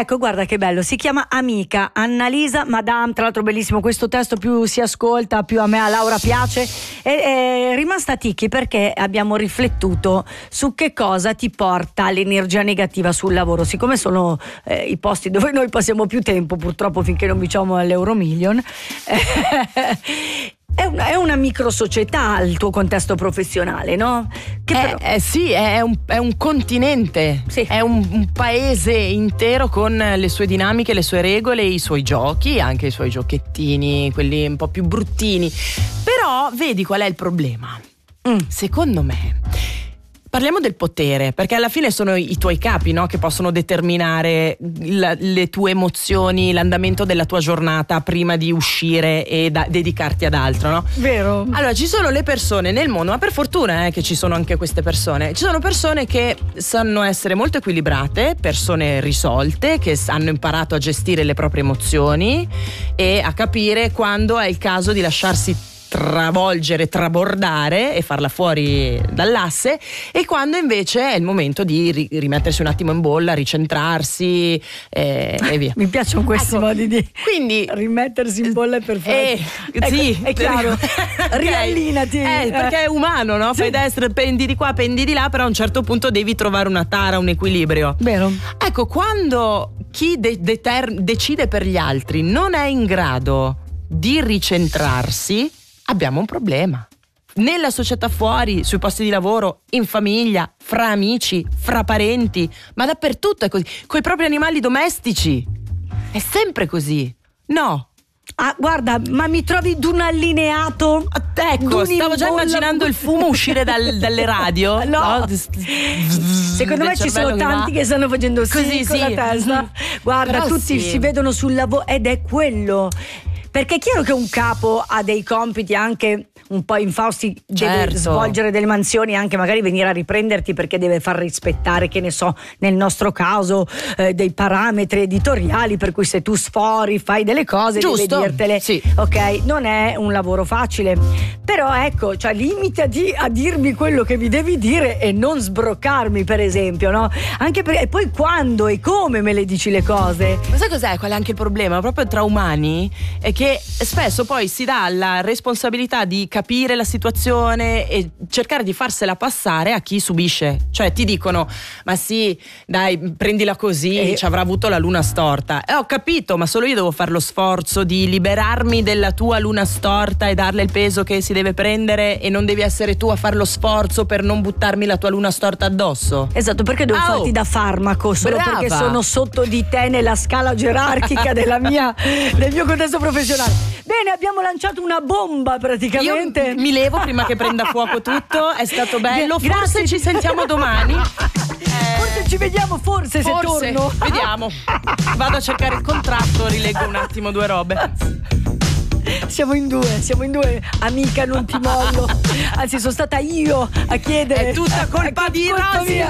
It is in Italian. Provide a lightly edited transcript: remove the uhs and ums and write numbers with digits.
Ecco, guarda che bello, si chiama Amica, Annalisa Madame, tra l'altro bellissimo questo testo, più si ascolta più a me, a Laura piace. È rimasta ticchi perché abbiamo riflettuto su che cosa ti porta l'energia negativa sul lavoro, siccome sono i posti dove noi passiamo più tempo, purtroppo finché non vinciamo all'Euromillion. È una micro società il tuo contesto professionale, no? Sì, è un continente, sì. È un paese intero con le sue dinamiche, le sue regole, i suoi giochi, anche i suoi giochettini, quelli un po' più bruttini. Però vedi qual è il problema? Secondo me parliamo del potere, perché alla fine sono i tuoi capi, no? Che possono determinare le tue emozioni, l'andamento della tua giornata prima di uscire e dedicarti ad altro, no? Vero. Allora, ci sono le persone nel mondo, ma per fortuna che ci sono anche queste persone. Ci sono persone che sanno essere molto equilibrate, persone risolte, che hanno imparato a gestire le proprie emozioni e a capire quando è il caso di lasciarsi travolgere, trabordare e farla fuori dall'asse, e quando invece è il momento di rimettersi un attimo in bolla, ricentrarsi e via. Mi piacciono questi modi di quindi rimettersi in bolla per fare sì, è chiaro. Riallinati, perché è umano, no? Fai destra, pendi di qua, pendi di là, però a un certo punto devi trovare una tara, un equilibrio. Vero. Ecco, quando chi decide per gli altri non è in grado di ricentrarsi, abbiamo un problema. Nella società fuori, sui posti di lavoro, in famiglia, fra amici, fra parenti, ma dappertutto è così. Coi propri animali domestici. È sempre così. No. Ah, guarda, ma mi trovi d'un allineato? Ecco, stavo già immaginando il fumo uscire dalle radio. No. Secondo me ci sono tanti che stanno facendo così con la testa. Guarda, però tutti si vedono sul lavoro ed è quello. Perché è chiaro che un capo ha dei compiti anche un po' infausti, deve svolgere delle mansioni, anche magari venire a riprenderti perché deve far rispettare, che ne so, nel nostro caso dei parametri editoriali, per cui se tu sfori, fai delle cose, deve dirtele. Sì. Ok, non è un lavoro facile, però ecco, cioè limitati a dirmi quello che mi devi dire e non sbroccarmi, per esempio, no? Anche perché poi quando e come me le dici le cose. Ma sai cos'è? Qual è anche il problema proprio tra umani? È che spesso poi si dà la responsabilità di capire la situazione e cercare di farsela passare a chi subisce. Cioè ti dicono: ma sì, dai, prendila così, ci avrà avuto la luna storta. Ho capito, ma solo io devo fare lo sforzo di liberarmi della tua luna storta e darle il peso che si deve prendere, e non devi essere tu a fare lo sforzo per non buttarmi la tua luna storta addosso. Esatto, perché devo farti da farmaco solo perché sono sotto di te nella scala gerarchica del mio contesto professionale. Bene, abbiamo lanciato una bomba praticamente. Io mi levo prima che prenda fuoco tutto. È stato bello. Forse ci sentiamo domani. Forse ci vediamo, forse se torno. Vediamo. Vado a cercare il contratto, rileggo un attimo due robe. Siamo in due, amica, non ti mollo. Anzi, sono stata io a chiedere. È tutta colpa di Rosy.